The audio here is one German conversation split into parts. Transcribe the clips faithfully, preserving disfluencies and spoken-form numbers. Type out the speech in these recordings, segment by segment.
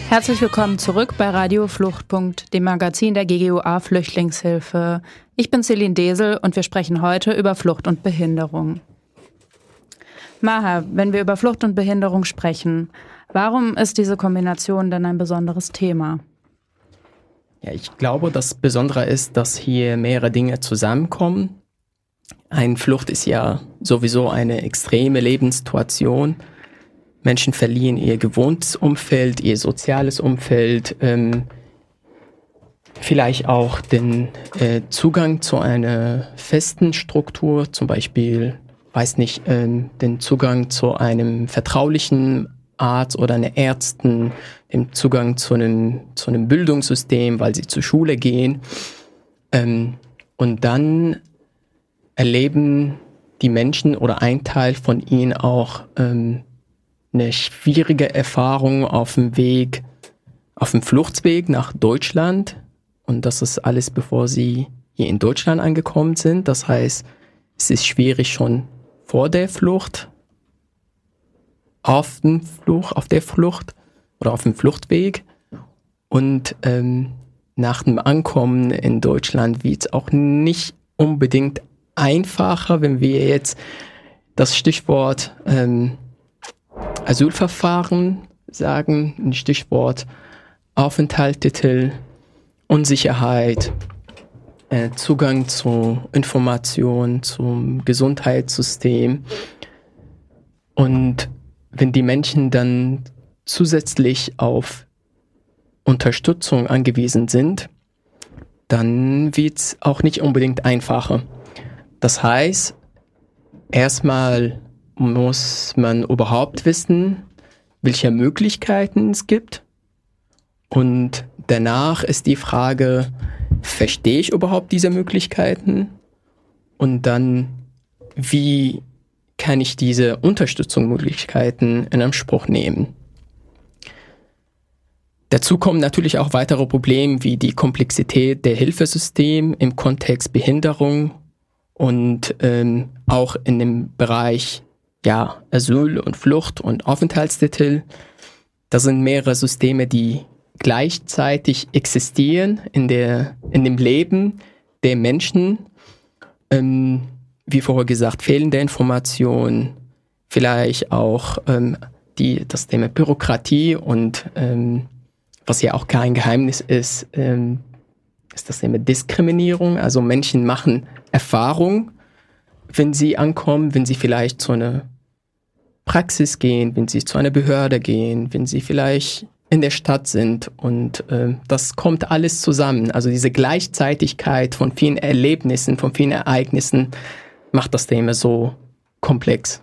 Herzlich willkommen zurück bei Radio Fluchtpunkt, dem Magazin der G G U A Flüchtlingshilfe. Ich bin Celine Desel und wir sprechen heute über Flucht und Behinderung. Maha, wenn wir über Flucht und Behinderung sprechen, warum ist diese Kombination denn ein besonderes Thema? Ja, ich glaube, das Besondere ist, dass hier mehrere Dinge zusammenkommen. Eine Flucht ist ja sowieso eine extreme Lebenssituation. Menschen verlieren ihr gewohntes Umfeld, ihr soziales Umfeld, ähm, vielleicht auch den äh, Zugang zu einer festen Struktur, zum Beispiel, weiß nicht, ähm, den Zugang zu einem vertraulichen Arzt oder einer Ärztin, den Zugang zu einem, zu einem Bildungssystem, weil sie zur Schule gehen. Ähm, und dann erleben die Menschen oder ein Teil von ihnen auch ähm, eine schwierige Erfahrung auf dem Weg, auf dem Fluchtweg nach Deutschland. Und das ist alles, bevor sie hier in Deutschland angekommen sind. Das heißt, es ist schwierig schon vor der Flucht, auf dem Flucht, auf der Flucht oder auf dem Fluchtweg. Und ähm, nach dem Ankommen in Deutschland wird es auch nicht unbedingt einfacher, wenn wir jetzt das Stichwort ähm, Asylverfahren sagen, ein Stichwort Aufenthaltstitel, Unsicherheit, äh, Zugang zu Informationen, zum Gesundheitssystem. Und wenn die Menschen dann zusätzlich auf Unterstützung angewiesen sind, dann wird es auch nicht unbedingt einfacher. Das heißt, erstmal muss man überhaupt wissen, welche Möglichkeiten es gibt. Und danach ist die Frage, verstehe ich überhaupt diese Möglichkeiten? Und dann, wie kann ich diese Unterstützungsmöglichkeiten in Anspruch nehmen? Dazu kommen natürlich auch weitere Probleme wie die Komplexität der Hilfesysteme im Kontext Behinderung und ähm, auch in dem Bereich ja, Asyl und Flucht und Aufenthaltstitel. Das sind mehrere Systeme, die gleichzeitig existieren in der, in dem Leben der Menschen. Ähm, wie vorher gesagt, fehlende Informationen, vielleicht auch ähm, die, das Thema Bürokratie und ähm, was ja auch kein Geheimnis ist, ähm, ist das Thema Diskriminierung. Also Menschen machen Erfahrung, wenn sie ankommen, wenn sie vielleicht zu einer Praxis gehen, wenn sie zu einer Behörde gehen, wenn sie vielleicht in der Stadt sind. Und äh, das kommt alles zusammen. Also diese Gleichzeitigkeit von vielen Erlebnissen, von vielen Ereignissen macht das Thema so komplex.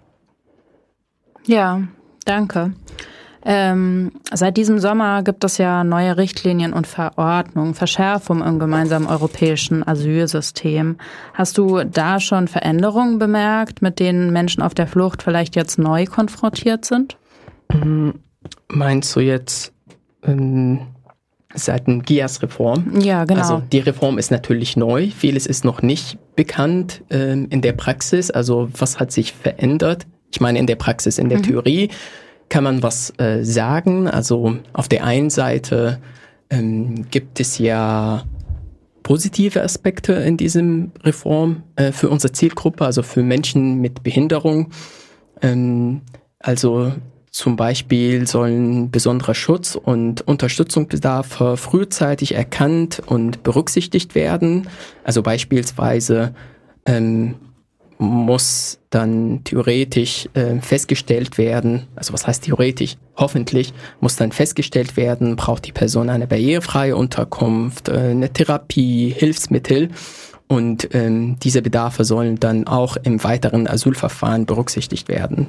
Ja, danke. Ähm, seit diesem Sommer gibt es ja neue Richtlinien und Verordnungen, Verschärfungen im gemeinsamen europäischen Asylsystem. Hast du da schon Veränderungen bemerkt, mit denen Menschen auf der Flucht vielleicht jetzt neu konfrontiert sind? Meinst du jetzt ähm, seit der G I A S-Reform? Ja, genau. Also die Reform ist natürlich neu. Vieles ist noch nicht bekannt ähm, in der Praxis. Also was hat sich verändert? Ich meine in der Praxis, in der mhm. Theorie kann man was äh, sagen. Also auf der einen Seite ähm, gibt es ja positive Aspekte in diesem Reform äh, für unsere Zielgruppe, also für Menschen mit Behinderung. Ähm, also zum Beispiel sollen besonderer Schutz und Unterstützungsbedarf frühzeitig erkannt und berücksichtigt werden. Also beispielsweise ähm, muss dann theoretisch äh, festgestellt werden, also was heißt theoretisch? Hoffentlich muss dann festgestellt werden, braucht die Person eine barrierefreie Unterkunft, äh, eine Therapie, Hilfsmittel und ähm, diese Bedarfe sollen dann auch im weiteren Asylverfahren berücksichtigt werden.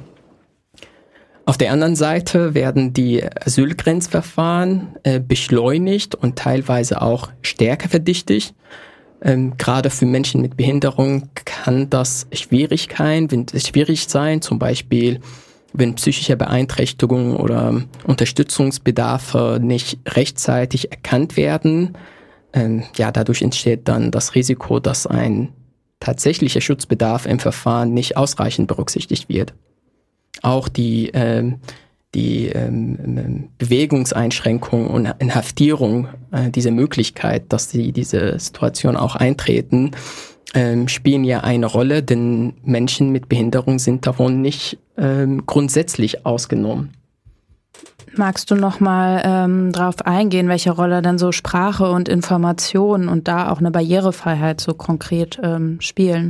Auf der anderen Seite werden die Asylgrenzverfahren äh, beschleunigt und teilweise auch stärker verdichtet. Ähm, gerade für Menschen mit Behinderung kann das Schwierigkeiten, wenn, schwierig sein, zum Beispiel wenn psychische Beeinträchtigungen oder Unterstützungsbedarfe nicht rechtzeitig erkannt werden. Ähm, ja, dadurch entsteht dann das Risiko, dass ein tatsächlicher Schutzbedarf im Verfahren nicht ausreichend berücksichtigt wird. Auch die äh, die ähm, Bewegungseinschränkung und Inhaftierung, äh, diese Möglichkeit, dass sie diese Situation auch eintreten, ähm, spielen ja eine Rolle, denn Menschen mit Behinderung sind davon nicht ähm, grundsätzlich ausgenommen. Magst du noch mal ähm, darauf eingehen, welche Rolle denn so Sprache und Information und da auch eine Barrierefreiheit so konkret ähm, spielen?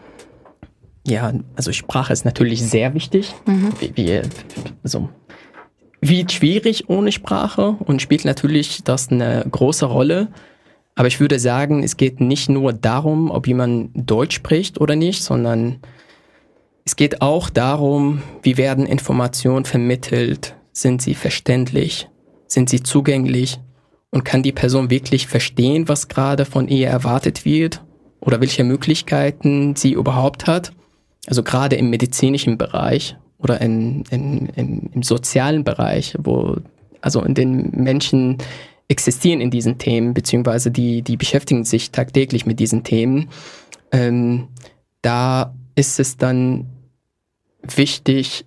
Ja, also Sprache ist natürlich sehr wichtig. Mhm. Wie, wie, also, wie schwierig ohne Sprache und spielt natürlich das eine große Rolle. Aber ich würde sagen, es geht nicht nur darum, ob jemand Deutsch spricht oder nicht, sondern es geht auch darum, wie werden Informationen vermittelt. Sind sie verständlich? Sind sie zugänglich? Und kann die Person wirklich verstehen, was gerade von ihr erwartet wird? Oder welche Möglichkeiten sie überhaupt hat? Also gerade im medizinischen Bereich oder in, in, in, im sozialen Bereich, wo also in den Menschen existieren in diesen Themen, beziehungsweise die, die beschäftigen sich tagtäglich mit diesen Themen. Ähm, da ist es dann wichtig,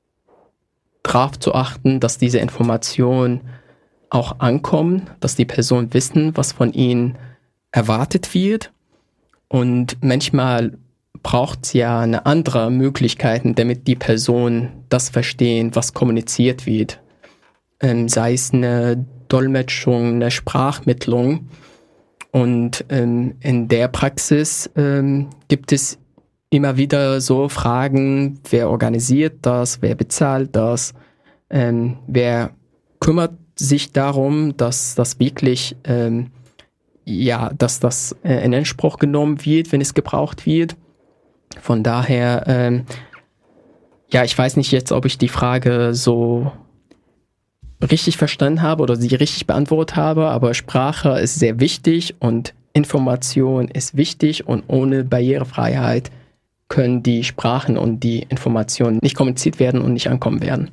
darauf zu achten, dass diese Informationen auch ankommen, dass die Personen wissen, was von ihnen erwartet wird. Und manchmal braucht es ja eine andere Möglichkeiten, damit die Personen das verstehen, was kommuniziert wird. Ähm, sei es eine Dolmetschung, eine Sprachmittlung. Und ähm, in der Praxis ähm, gibt es immer wieder so Fragen, wer organisiert das, wer bezahlt das, ähm, wer kümmert sich darum, dass das wirklich, ähm, ja, dass das äh, in Anspruch genommen wird, wenn es gebraucht wird. Von daher, ähm, ja, ich weiß nicht jetzt, ob ich die Frage so richtig verstanden habe oder sie richtig beantwortet habe, aber Sprache ist sehr wichtig und Information ist wichtig und ohne Barrierefreiheit können die Sprachen und die Informationen nicht kommuniziert werden und nicht ankommen werden.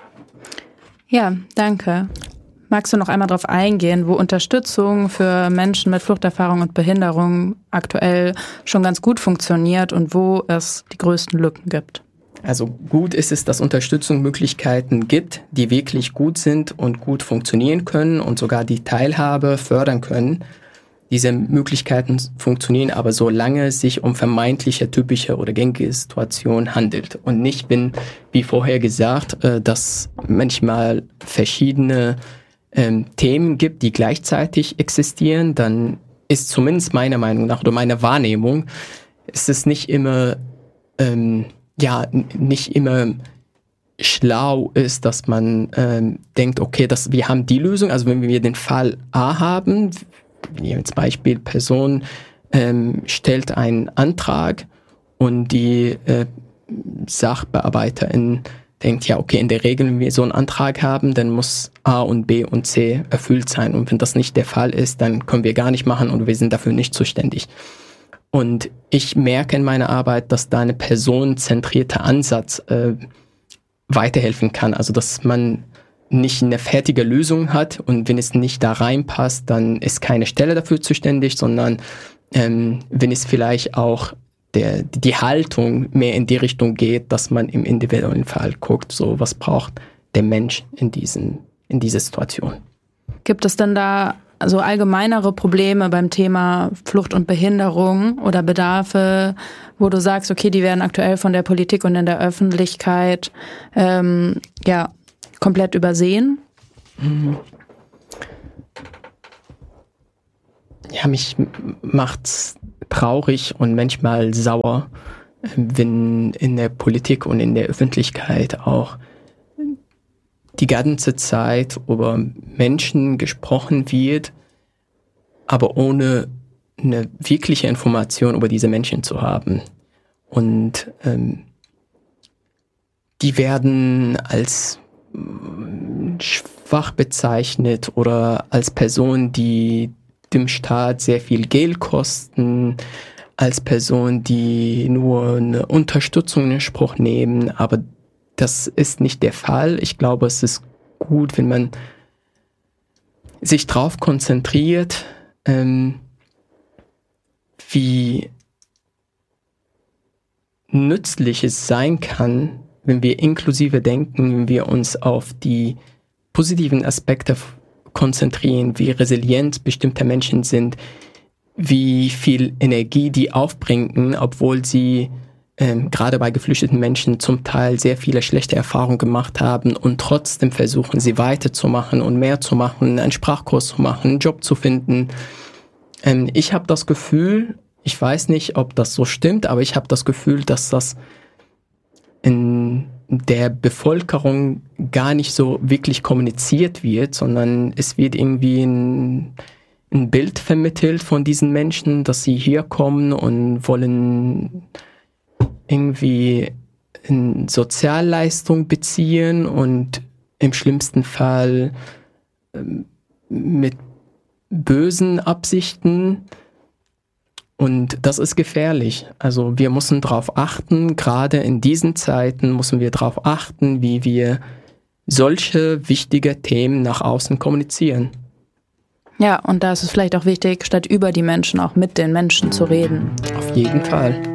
Ja, danke. Magst du noch einmal darauf eingehen, wo Unterstützung für Menschen mit Fluchterfahrung und Behinderung aktuell schon ganz gut funktioniert und wo es die größten Lücken gibt? Also gut ist es, dass Unterstützungsmöglichkeiten gibt, die wirklich gut sind und gut funktionieren können und sogar die Teilhabe fördern können. Diese Möglichkeiten funktionieren aber, solange es sich um vermeintliche, typische oder gängige Situationen handelt. Und nicht, wenn, wie vorher gesagt, dass manchmal verschiedene ähm, Themen gibt, die gleichzeitig existieren, dann ist zumindest meiner Meinung nach oder meiner Wahrnehmung, ist es nicht immer, ähm, ja, nicht immer schlau ist, dass man ähm, denkt, okay, das, wir haben die Lösung, also wenn wir den Fall A haben, wie als Beispiel, Person ähm, stellt einen Antrag und die äh, Sachbearbeiterin denkt, ja, okay, in der Regel, wenn wir so einen Antrag haben, dann muss A und B und C erfüllt sein. Und wenn das nicht der Fall ist, dann können wir gar nicht machen und wir sind dafür nicht zuständig. Und ich merke in meiner Arbeit, dass da eine personenzentrierter Ansatz äh, weiterhelfen kann. Also, dass man nicht eine fertige Lösung hat und wenn es nicht da reinpasst, dann ist keine Stelle dafür zuständig, sondern ähm, wenn es vielleicht auch der, die Haltung mehr in die Richtung geht, dass man im individuellen Fall guckt, so was braucht der Mensch in diesen, in dieser Situation. Gibt es denn da so allgemeinere Probleme beim Thema Flucht und Behinderung oder Bedarfe, wo du sagst, okay, die werden aktuell von der Politik und in der Öffentlichkeit ähm, ja komplett übersehen? Ja, mich macht's traurig und manchmal sauer, wenn in der Politik und in der Öffentlichkeit auch die ganze Zeit über Menschen gesprochen wird, aber ohne eine wirkliche Information über diese Menschen zu haben. Und ähm, die werden als schwach bezeichnet oder als Personen, die dem Staat sehr viel Geld kosten, als Personen, die nur eine Unterstützung in Anspruch nehmen, aber das ist nicht der Fall. Ich glaube, es ist gut, wenn man sich darauf konzentriert, ähm, wie nützlich es sein kann, wenn wir inklusive denken, wenn wir uns auf die positiven Aspekte konzentrieren, wie resilient bestimmte Menschen sind, wie viel Energie die aufbringen, obwohl sie ähm, gerade bei geflüchteten Menschen zum Teil sehr viele schlechte Erfahrungen gemacht haben und trotzdem versuchen, sie weiterzumachen und mehr zu machen, einen Sprachkurs zu machen, einen Job zu finden. Ähm, ich habe das Gefühl, ich weiß nicht, ob das so stimmt, aber ich habe das Gefühl, dass das in der Bevölkerung gar nicht so wirklich kommuniziert wird, sondern es wird irgendwie ein, ein Bild vermittelt von diesen Menschen, dass sie hier kommen und wollen irgendwie eine Sozialleistung beziehen und im schlimmsten Fall mit bösen Absichten. Und das ist gefährlich. Also wir müssen darauf achten, gerade in diesen Zeiten müssen wir darauf achten, wie wir solche wichtige Themen nach außen kommunizieren. Ja, und da ist es vielleicht auch wichtig, statt über die Menschen auch mit den Menschen zu reden. Auf jeden Fall.